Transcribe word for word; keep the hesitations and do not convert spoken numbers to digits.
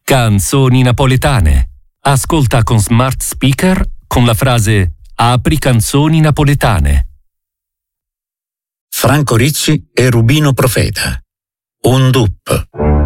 Canzoni napoletane. Ascolta con smart speaker con la frase "Apri canzoni napoletane". Franco Ricci e Rubino Profeta. Un dup.